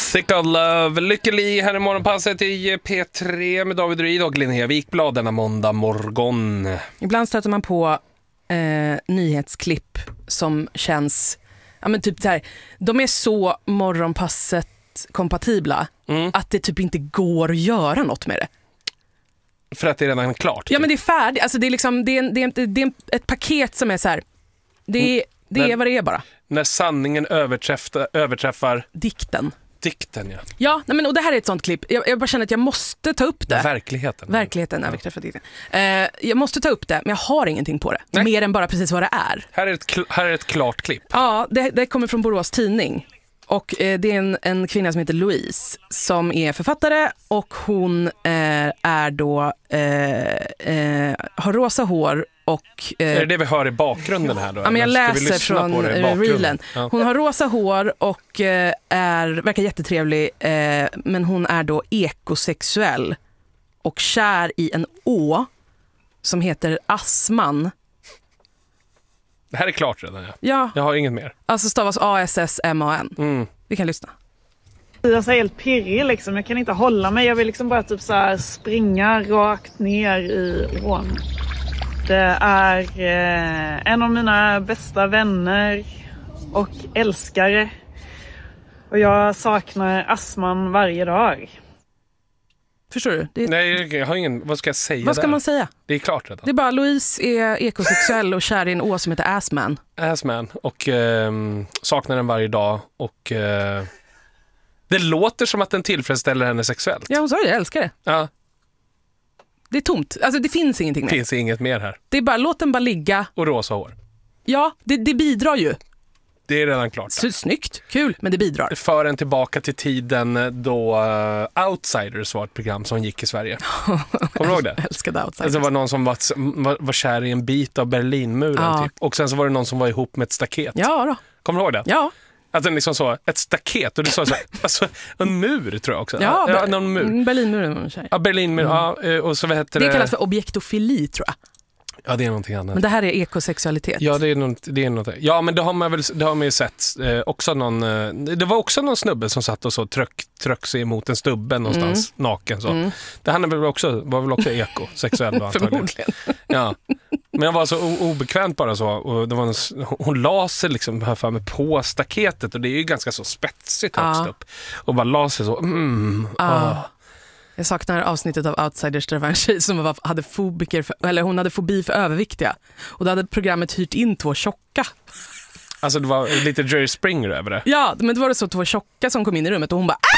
Sick of Love, lycklig här i morgonpasset i P3 med David Ryd och Linnea Wikblad denna måndag morgon. Ibland stöter man på nyhetsklipp som känns, ja men typ så här, de är så morgonpasset kompatibla att det typ inte går att göra något med det. För att det är redan klart. Ja men det är färdigt, alltså det är liksom, det är ett paket som är så här, det är vad det är bara. När sanningen överträffar dikten, ja. Ja, nej men, och det här är ett sånt klipp. Jag bara känner att jag måste ta upp det. Verkligheten överträffar dikten. Jag måste ta upp det, men jag har ingenting på det. Nej. Mer än bara precis vad det är. Här är ett klart klipp. Ja, det kommer från Borås Tidning. Och det är en kvinna som heter Louise som är författare, och hon är då har rosa hår och är det vi hör i bakgrunden här då? Ja, men jag läser från reelen. Ja. Hon har rosa hår och verkar jättetrevlig, men hon är då ekosexuell och kär i en å som heter Assman. Det här är klart redan, ja. Jag har inget mer. Alltså stavas ASSMAN. Vi kan lyssna. Jag är helt pirrig liksom. Jag kan inte hålla mig. Jag vill liksom bara typ så här springa rakt ner i ån. Det är en av mina bästa vänner och älskare. Och jag saknar Assman varje dag. Förstår du? Nej, jag har ingen. Vad ska jag säga? Vad ska man säga? Det är klart redan. Det är bara Louise är ekosexuell och kär i en å som heter Assman. Assman. Och saknar den varje dag. Och det låter som att den tillfredsställer henne sexuellt. Ja, hon sa det. Jag älskar det. Ja. Det är tomt. Alltså det finns ingenting mer. Det finns inget mer här. Det är bara, låt den bara ligga. Och rosa hår. Ja, det bidrar ju. Det är redan klart. Så snyggt, kul, men det bidrar. För en tillbaka till tiden då Outsiders var ett program som gick i Sverige. Kommer du ihåg det? Jag älskade Outsiders. Alltså, det var någon som var kär i en bit av Berlinmuren typ. Och sen så var det någon som var ihop med ett staket. Ja då. Kommer du ihåg det? Ja. Alltså liksom så, ett staket. Och du sa så här, alltså, en mur tror jag också. Ja, någon mur. Berlinmuren. Ja, Berlinmuren. Ja, och så vad heter det? Det kallas för objektofili, tror jag. Ja, det är någonting annat. Men det här är ekosexualitet. Ja, det är något. Ja, men det har man ju sett också någon. Det var också någon snubbe som satt och så tryck sig emot en stubbe någonstans naken så. Det här var väl också ekosexuell då, förmodligen. Ja. Men jag var så obekvämt bara så, och det var hon la sig liksom här för mig på staketet, och det är ju ganska så spetsigt högst upp, och bara la sig så. Jag saknar avsnittet av Outsiders där det var en tjej som hade hon hade fobi för överviktiga. Och då hade programmet hyrt in 2 tjocka. Alltså det var lite Jerry Springer över det. Ja, men det var det så 2 tjocka som kom in i rummet och hon bara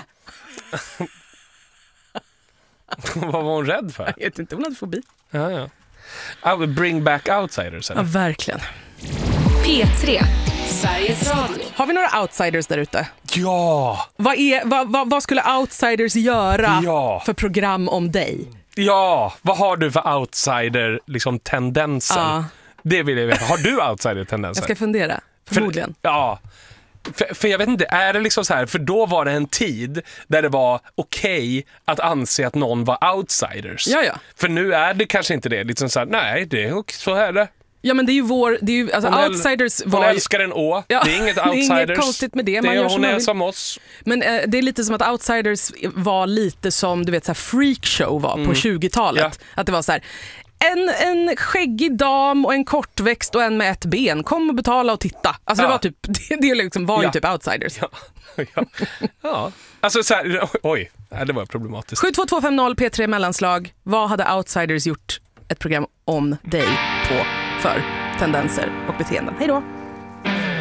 Vad var hon rädd för? Jag vet inte, hon hade fobi. Ja. I will bring back Outsiders. Eller? Ja, verkligen. P3, Sveriges Radio. Har vi några outsiders där ute? Ja! Vad skulle outsiders göra för program om dig? Ja, vad har du för outsider liksom tendenser? Ja. Det vill jag veta. Har du outsider tendenser? Jag ska fundera, förmodligen. För jag vet inte, är det liksom så här, för då var det en tid där det var okej att anse att någon var outsiders. Ja. För nu är det kanske inte det. Liksom så här, nej, det är så här det. Ja, men det är ju alltså outsiders var. Hon älskar en å. Ja, det är inget outsiders. Det är inget konstigt med det. Hon är som oss. Men det är lite som att outsiders var lite som, du vet, så här freakshow var på 20-talet. Ja. Att det var så här, en skäggig dam och en kortväxt och en med ett ben. Kom och betala och titta. Alltså det var typ, det liksom var ju typ outsiders. Ja. Alltså så här, oj, det var problematiskt. 72250 P3 mellanslag. Vad hade outsiders gjort ett program om dig på för tendenser och beteenden? Hej då!